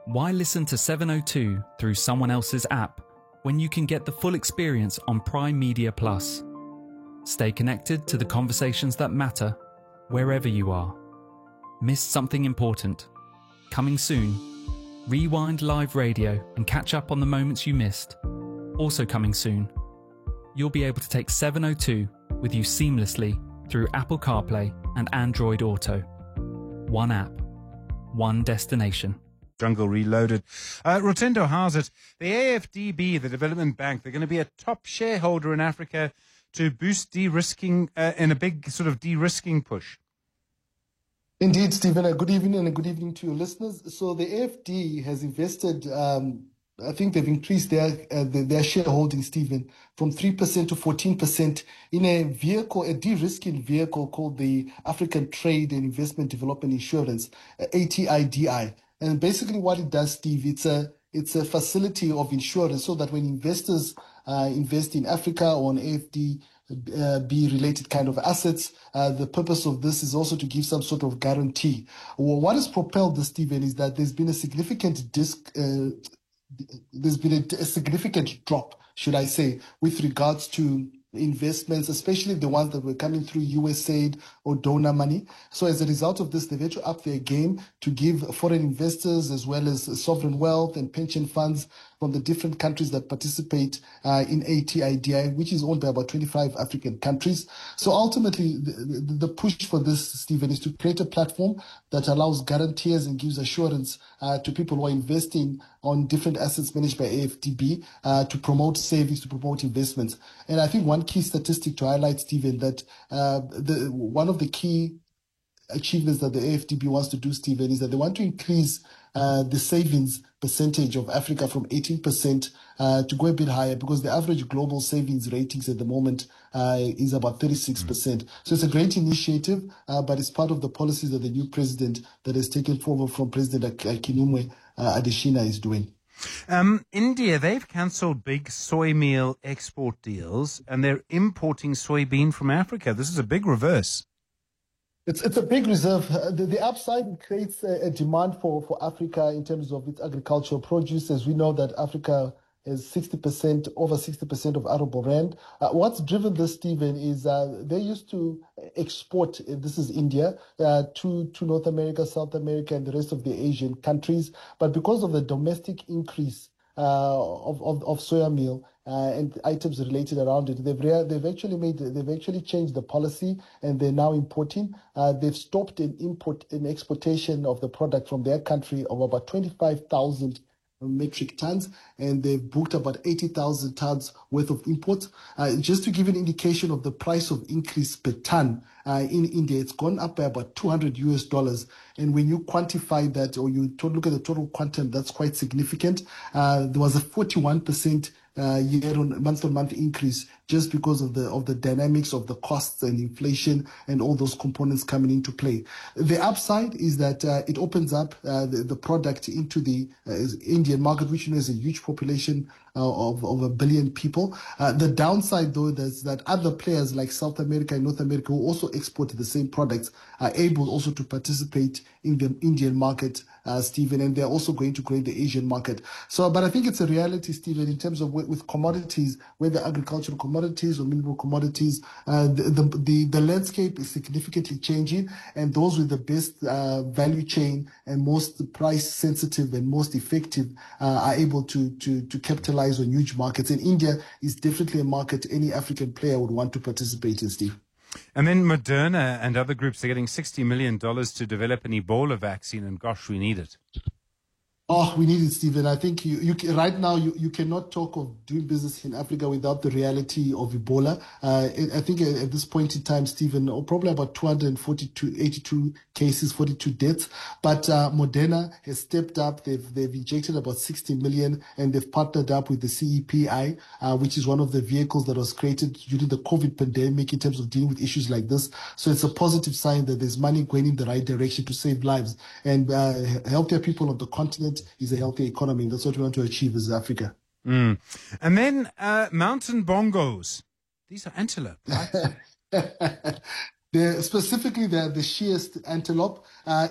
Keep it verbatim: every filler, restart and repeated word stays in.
Why listen to seven oh two through someone else's app when you can get the full experience on Prime Media Plus? Stay connected to the conversations that matter wherever you are. Missed something important? Coming soon. Rewind live radio and catch up on the moments you missed. Also coming soon. You'll be able to take seven oh two with you seamlessly through Apple CarPlay and Android Auto. One app, one destination. Jungle Reloaded. Uh, Rotendo Hazard, the A F D B, the Development Bank, they're going to be a top shareholder in Africa to boost de-risking uh, in a big sort of de-risking push. Indeed, Stephen. A good evening and a good evening to your listeners. So the A F D has invested, um, I think they've increased their, uh, their their shareholding, Stephen, from three percent to fourteen percent in a vehicle, a de-risking vehicle called the African Trade and Investment Development Insurance, uh, A T I D I. And basically what it does, Steve, it's a it's a facility of insurance so that when investors uh, invest in Africa or on A F D uh, B related kind of assets, uh, the purpose of this is also to give some sort of guarantee. Well, what has propelled this, Stephen, is that there's been a significant disc, uh, there's been a, a significant drop, should I say, with regards to investments, especially the ones that were coming through U S A I D or donor money. So as a result of this, they've had to up their game to give foreign investors as well as sovereign wealth and pension funds from the different countries that participate uh, in A T I D I, which is owned by about twenty-five African countries. So ultimately, the, the, the push for this, Stephen, is to create a platform that allows guarantees and gives assurance uh, to people who are investing on different assets managed by A F D B uh, to promote savings, to promote investments. And I think one key statistic to highlight, Stephen, that uh, the one of the key achievements that the A F D B wants to do, Stephen, is that they want to increase uh, the savings percentage of Africa from eighteen percent uh, to go a bit higher, because the average global savings ratings at the moment uh, is about thirty-six percent. Mm. So it's a great initiative, uh, but it's part of the policies that the new president that has taken forward from President Akinwumi uh, Adesina is doing. Um, India, they've cancelled big soy meal export deals and they're importing soybean from Africa. This is a big reverse. It's it's a big reserve. Uh, the, the upside creates a, a demand for, for Africa in terms of its agricultural produce. As we know that Africa is sixty percent, over sixty percent of arable land. Uh, what's driven this, Stephen, is uh, they used to export, uh, this is India, uh, to, to North America, South America, and the rest of the Asian countries. But because of the domestic increase uh, of, of, of soya meal, Uh, and items related around it, they've rea- they've actually made they've actually changed the policy, and they're now importing. Uh, they've stopped an import an exportation of the product from their country of about twenty-five thousand metric tons, and they've booked about eighty thousand tons worth of imports. Uh, just to give an indication of the price of increase per ton uh, in India, it's gone up by about two hundred U S dollars. And when you quantify that, or you to look at the total quantum, that's quite significant. Uh, there was a forty-one percent Uh, year on month on month increase just because of the of the dynamics of the costs and inflation and all those components coming into play. The upside is that uh, it opens up uh, the, the product into the uh, Indian market, which has a huge population uh, of, of a billion people. Uh, the downside, though, is that other players like South America and North America, who also export the same products, are able also to participate in the Indian market, uh, Stephen, and they're also going to grow the Asian market. So, but I think it's a reality, Stephen, in terms of with, with commodities, whether agricultural commodities or mineral commodities, uh, the, the, the, the landscape is significantly changing, and those with the best uh, value chain and most price sensitive and most effective uh, are able to, to, to capitalize on huge markets. And India is definitely a market any African player would want to participate in, Steve. And then Moderna and other groups are getting sixty million dollars to develop an Ebola vaccine, and gosh, we need it. Oh, we need it, Stephen. I think you, you can, right now you, you cannot talk of doing business in Africa without the reality of Ebola. Uh, I think at this point in time, Stephen, probably about two hundred forty-two, eighty-two cases, forty-two deaths. But uh, Moderna has stepped up. They've they've injected about sixty million, and they've partnered up with the C E P I, uh, which is one of the vehicles that was created during the COVID pandemic in terms of dealing with issues like this. So it's a positive sign that there's money going in the right direction to save lives, and uh, healthier people on the continent is a healthy economy. That's what we want to achieve as Africa. Mm. And then uh, mountain bongos. These are antelope, right? They're, specifically, they're the sheest antelope. Uh,